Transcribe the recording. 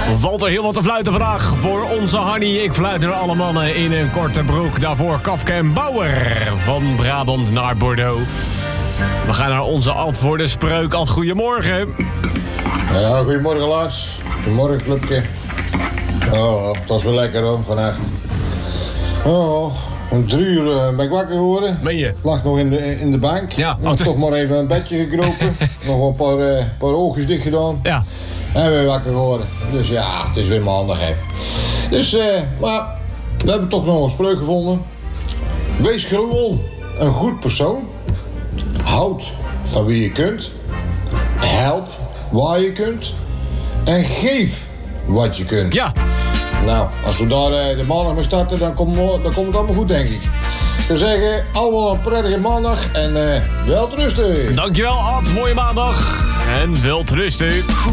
Valt er heel wat te fluiten vandaag voor onze Hanny. Ik fluit er alle mannen in een korte broek. Daarvoor Kafka en Bauer van Brabant naar Bordeaux. We gaan naar onze Ad voor de spreuk. Ad, goedemorgen. Ja, goedemorgen Lars. Goedemorgen clubje. Oh, het was wel lekker hoor, vannacht. Oh, om 3 uur ben ik wakker geworden. Ben je? Lag nog in de bank. Ja. Nog toch maar even een bedje gekropen. Nog wel een paar oogjes dicht gedaan. Ja. En weer wakker geworden. Dus ja, het is weer maandag hè. Dus, maar we hebben toch nog een spreuk gevonden. Wees gewoon een goed persoon. Houd van wie je kunt. Help waar je kunt. En geef wat je kunt. Ja. Nou, als we daar de maandag mee starten, dan komt het allemaal goed, denk ik. Ik zou zeggen, allemaal een prettige maandag en wel rusten. Dankjewel, Ad. Mooie maandag. En wilt rusten.